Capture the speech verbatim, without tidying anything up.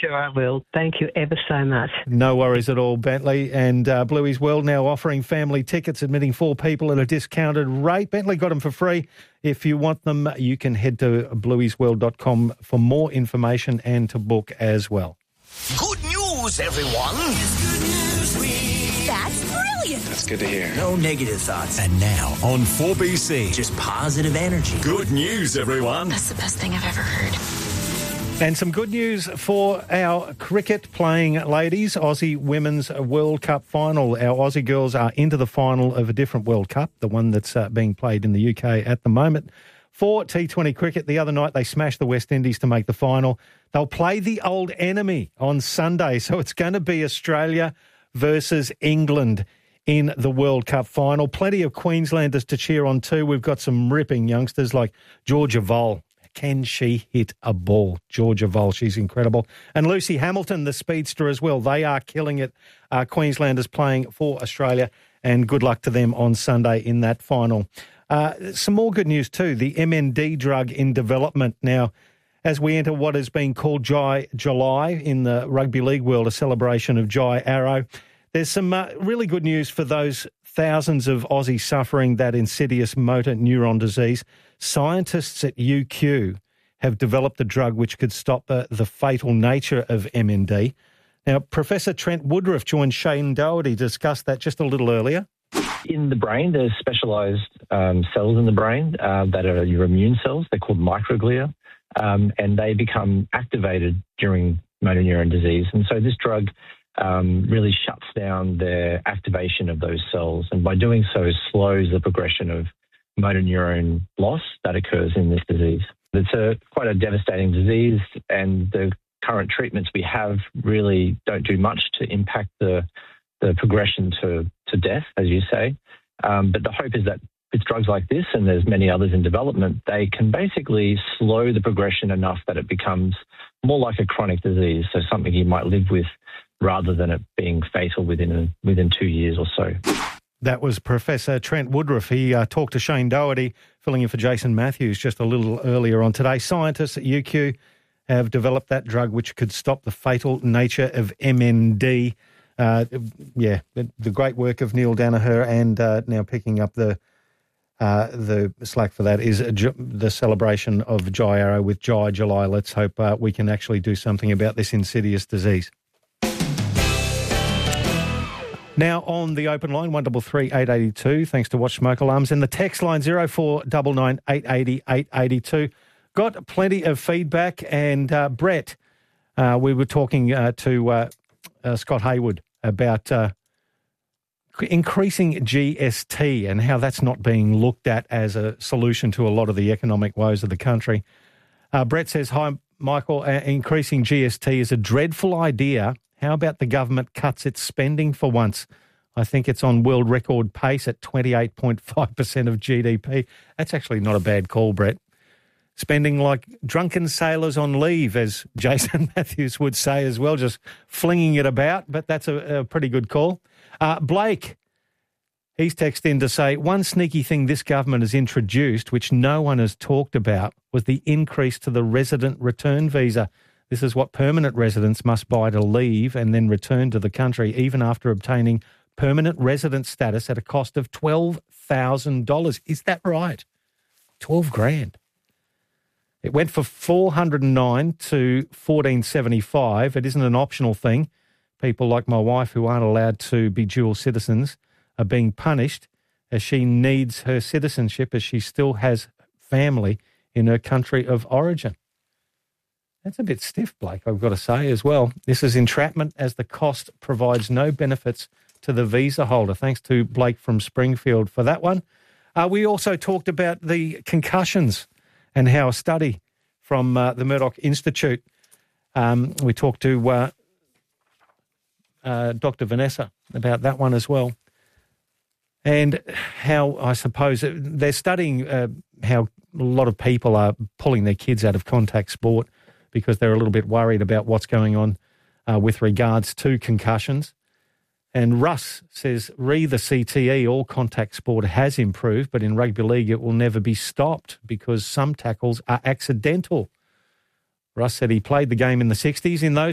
Sure, I will. Thank you ever so much. No worries at all, Bentley. And uh, Bluey's World now offering family tickets, admitting four people at a discounted rate. Bentley got them for free. If you want them, you can head to blueys world dot com for more information and to book as well. Good news, everyone. It's good news week. That's brilliant. That's good to hear. No negative thoughts. And now on four B C, just positive energy. Good news, everyone. That's the best thing I've ever heard. And some good news for our cricket playing ladies. Aussie Women's World Cup final. Our Aussie girls are into the final of a different World Cup, the one that's uh, being played in the U K at the moment. For T twenty cricket, the other night they smashed the West Indies to make the final. They'll play the old enemy on Sunday, so it's going to be Australia versus England in the World Cup final. Plenty of Queenslanders to cheer on too. We've got some ripping youngsters like Georgia Vole. Can she hit a ball? Georgia Vole, she's incredible. And Lucy Hamilton, the speedster as well. They are killing it. Uh, Queenslanders playing for Australia, and good luck to them on Sunday in that final. Uh, some more good news too. The M N D drug in development now. As we enter what is being called Jai July in the rugby league world, a celebration of Jai Arrow. There's some uh, really good news for those thousands of Aussies suffering that insidious motor neuron disease. Scientists at U Q have developed a drug which could stop the, the fatal nature of M N D. Now, Professor Trent Woodruff joined Shane Doherty to discuss that just a little earlier. In the brain, there's specialised um, cells in the brain uh, that are your immune cells. They're called microglia, um, and they become activated during motor neuron disease. And so this drug um, really shuts down the activation of those cells, and by doing so slows the progression of motor neuron loss that occurs in this disease. It's a quite a devastating disease, and the current treatments we have really don't do much to impact the the progression to, to death, as you say. Um, but the hope is that with drugs like this, and there's many others in development, they can basically slow the progression enough that it becomes more like a chronic disease, so something you might live with rather than it being fatal within a, within two years or so. That was Professor Trent Woodruff. He uh, talked to Shane Doherty, filling in for Jason Matthews just a little earlier on today. Scientists at U Q have developed that drug which could stop the fatal nature of M N D. Uh, yeah, the, the great work of Neil Danaher, and uh, now picking up the uh, the slack for that is the celebration of Jai Arrow with Jai July. Let's hope uh, we can actually do something about this insidious disease. Now on the open line, one double three eight eighty two. Thanks to Watch Smoke Alarms, and the text line zero four nine nine eight eighty eight eighty two. Got plenty of feedback, and uh, Brett, uh, we were talking uh, to uh, uh, Scott Hayward about uh, increasing G S T and how that's not being looked at as a solution to a lot of the economic woes of the country. Uh, Brett says, hi, Michael, uh, increasing G S T is a dreadful idea. How about the government cuts its spending for once? I think it's on world record pace at twenty-eight point five percent of G D P. That's actually not a bad call, Brett. Spending like drunken sailors on leave, as Jason Matthews would say as well, just flinging it about, but that's a, a pretty good call. Uh, Blake, he's texted in to say, one sneaky thing this government has introduced, which no one has talked about, was the increase to the resident return visa. This is what permanent residents must buy to leave and then return to the country, even after obtaining permanent resident status at a cost of twelve thousand dollars. Is that right? twelve grand. It went for four hundred nine to fourteen seventy-five. It isn't an optional thing. People like my wife who aren't allowed to be dual citizens are being punished as she needs her citizenship as she still has family in her country of origin. That's a bit stiff, Blake, I've got to say as well. This is entrapment as the cost provides no benefits to the visa holder. Thanks to Blake from Springfield for that one. Uh, we also talked about the concussions and how a study from uh, the Murdoch Institute, um, we talked to uh, uh, Doctor Vanessa about that one as well, and how, I suppose, they're studying uh, how a lot of people are pulling their kids out of contact sport because they're a little bit worried about what's going on uh, with regards to concussions. And Russ says, re the C T E, all contact sport has improved, but in rugby league it will never be stopped because some tackles are accidental. Russ said he played the game in the sixties. In those